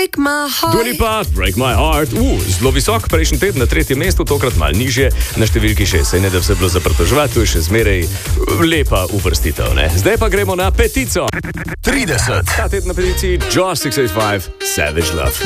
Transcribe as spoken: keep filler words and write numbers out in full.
break my heart. Dua Lipa, Break My Heart. Uh, zelo visok, prejšnji teden na tretjem mestu, tokrat malo nižje, na številki šest. Saj ne, da bi se bilo zaprtoževati, to je še zmeraj lepa uvrstitev, ne? Zdaj pa gremo na petico. trideset. Ta teden na peticiji Jaws šeststo osemdesiat pet, Savage Love.